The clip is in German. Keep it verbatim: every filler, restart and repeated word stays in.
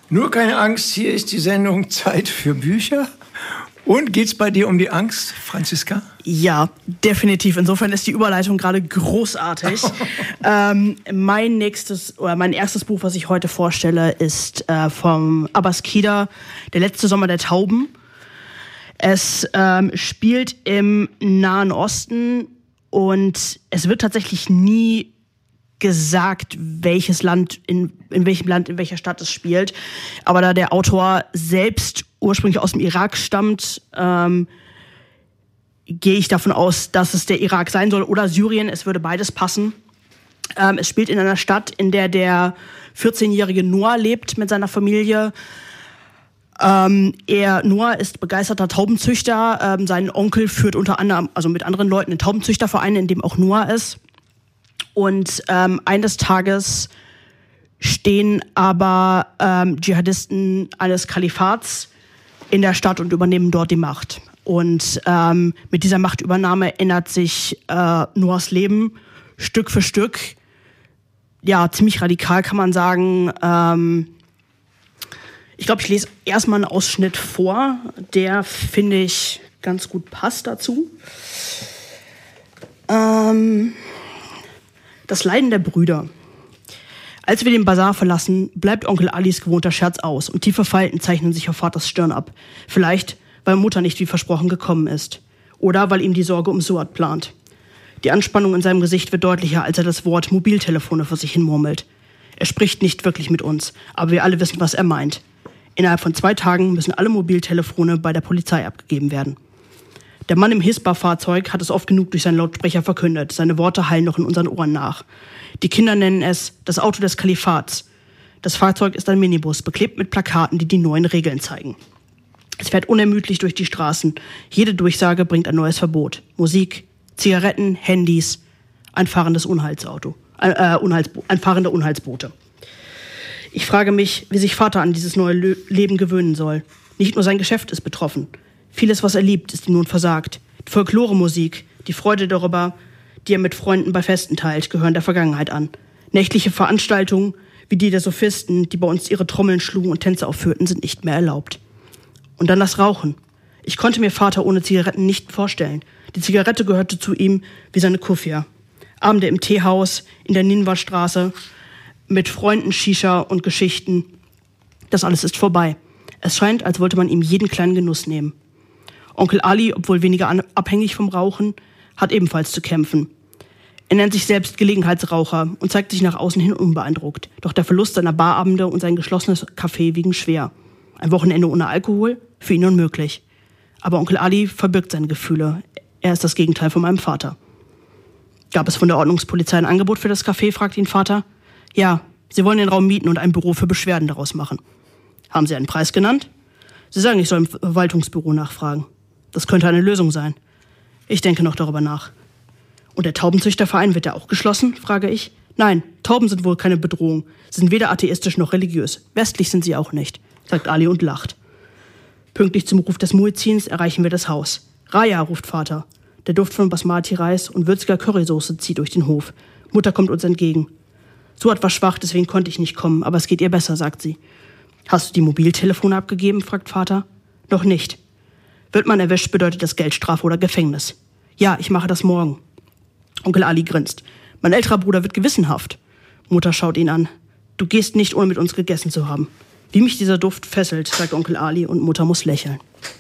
Nur keine Angst, hier ist die Sendung Zeit für Bücher. Und geht's bei dir um die Angst, Franziska? Ja, definitiv. Insofern ist die Überleitung gerade großartig. ähm, mein nächstes oder mein erstes Buch, was ich heute vorstelle, ist äh, vom Abbas Kida, Der letzte Sommer der Tauben. Es ähm, spielt im Nahen Osten und es wird tatsächlich nie gesagt, welches Land, in, in welchem Land, in welcher Stadt es spielt. Aber da der Autor selbst ursprünglich aus dem Irak stammt, ähm, gehe ich davon aus, dass es der Irak sein soll oder Syrien. Es würde beides passen. Ähm, es spielt in einer Stadt, in der der vierzehnjährige Noah lebt mit seiner Familie. Ähm, er, Noah ist begeisterter Taubenzüchter. Ähm, sein Onkel führt unter anderem, also mit anderen Leuten, einen Taubenzüchterverein, in dem auch Noah ist. Und ähm, eines Tages stehen aber ähm, Dschihadisten eines Kalifats in der Stadt und übernehmen dort die Macht. Und ähm, mit dieser Machtübernahme ändert sich äh, Noahs Leben Stück für Stück. Ja, ziemlich radikal kann man sagen. Ähm, ich glaube, ich lese erstmal einen Ausschnitt vor, der, finde ich, ganz gut passt dazu. Ähm... Das Leiden der Brüder. Als wir den Bazar verlassen, bleibt Onkel Alis gewohnter Scherz aus und tiefe Falten zeichnen sich auf Vaters Stirn ab. Vielleicht, weil Mutter nicht wie versprochen gekommen ist. Oder weil ihm die Sorge um Suad plant. Die Anspannung in seinem Gesicht wird deutlicher, als er das Wort Mobiltelefone vor sich hin murmelt. Er spricht nicht wirklich mit uns, aber wir alle wissen, was er meint. Innerhalb von zwei Tagen müssen alle Mobiltelefone bei der Polizei abgegeben werden. Der Mann im Hispa-Fahrzeug hat es oft genug durch seinen Lautsprecher verkündet. Seine Worte hallen noch in unseren Ohren nach. Die Kinder nennen es das Auto des Kalifats. Das Fahrzeug ist ein Minibus, beklebt mit Plakaten, die die neuen Regeln zeigen. Es fährt unermüdlich durch die Straßen. Jede Durchsage bringt ein neues Verbot. Musik, Zigaretten, Handys, ein fahrendes Unheilsauto, äh, Unheilsbo- ein fahrender Unheilsbote. Ich frage mich, wie sich Vater an dieses neue Le- Leben gewöhnen soll. Nicht nur sein Geschäft ist betroffen. Vieles, was er liebt, ist ihm nun versagt. Die Folklore-Musik, die Freude darüber, die er mit Freunden bei Festen teilt, gehören der Vergangenheit an. Nächtliche Veranstaltungen, wie die der Sophisten, die bei uns ihre Trommeln schlugen und Tänze aufführten, sind nicht mehr erlaubt. Und dann das Rauchen. Ich konnte mir Vater ohne Zigaretten nicht vorstellen. Die Zigarette gehörte zu ihm wie seine Kufia. Abende im Teehaus, in der Ninwa-Straße, mit Freunden, Shisha und Geschichten. Das alles ist vorbei. Es scheint, als wollte man ihm jeden kleinen Genuss nehmen. Onkel Ali, obwohl weniger an, abhängig vom Rauchen, hat ebenfalls zu kämpfen. Er nennt sich selbst Gelegenheitsraucher und zeigt sich nach außen hin unbeeindruckt. Doch der Verlust seiner Barabende und sein geschlossenes Café wiegen schwer. Ein Wochenende ohne Alkohol? Für ihn unmöglich. Aber Onkel Ali verbirgt seine Gefühle. Er ist das Gegenteil von meinem Vater. Gab es von der Ordnungspolizei ein Angebot für das Café, fragt ihn Vater. Ja, sie wollen den Raum mieten und ein Büro für Beschwerden daraus machen. Haben Sie einen Preis genannt? Sie sagen, ich soll im Verwaltungsbüro nachfragen. Das könnte eine Lösung sein. Ich denke noch darüber nach. Und der Taubenzüchterverein, wird der auch geschlossen, frage ich. Nein, Tauben sind wohl keine Bedrohung. Sie sind weder atheistisch noch religiös. Westlich sind sie auch nicht, sagt Ali und lacht. Pünktlich zum Ruf des Muezzins erreichen wir das Haus. Raya, ruft Vater. Der Duft von Basmati-Reis und würziger Currysoße zieht durch den Hof. Mutter kommt uns entgegen. Suad war schwach, deswegen konnte ich nicht kommen, aber es geht ihr besser, sagt sie. Hast du die Mobiltelefone abgegeben, fragt Vater. Noch nicht. Wird man erwischt, bedeutet das Geldstrafe oder Gefängnis. Ja, ich mache das morgen. Onkel Ali grinst. Mein älterer Bruder wird gewissenhaft. Mutter schaut ihn an. Du gehst nicht, ohne mit uns gegessen zu haben. Wie mich dieser Duft fesselt, sagt Onkel Ali und Mutter muss lächeln.